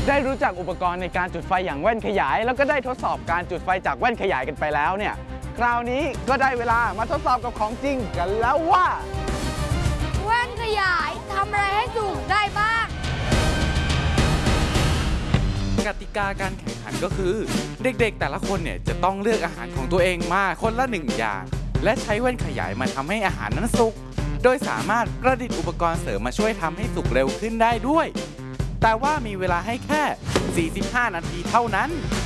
ได้รู้จักอุปกรณ์ในการจุดไฟอย่างแว่นขยายแล้วก็ได้ทดสอบการจุดไฟจากแว่นขยายกันไปแล้วเนี่ยคราวนี้ก็ได้เวลามาทดสอบกับของจริงกันแล้วว่าแว่นขยายทำอะไรให้สุกได้บ้างกติกาการแข่งขันก็คือเด็กๆแต่ละคนเนี่ยจะต้องเลือกอาหารของตัวเองมาคนละ1อย่างและใช้แว่นขยายมาทำให้อาหารนั้นสุกโดยสามารถประดิษฐ์อุปกรณ์เสริมมาช่วยทำให้สุกเร็วขึ้นได้ด้วยแต่ว่ามีเวลาให้แค่ 45 นาทีเท่านั้น